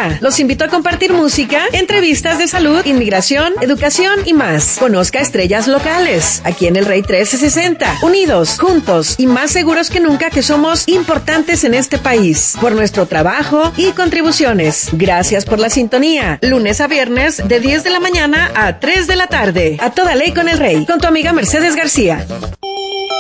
García. Los invito a compartir música, entrevistas de salud, inmigración, educación y más. Conozca estrellas locales, aquí en El Rey 1360. Unidos, juntos y más seguros que nunca que somos importantes en este país. Por nuestro trabajo y contribuciones. Gracias por la sintonía. Lunes a viernes de 10 de la mañana a 3 de la tarde. A toda ley con El Rey. Con tu amiga Mercedes García.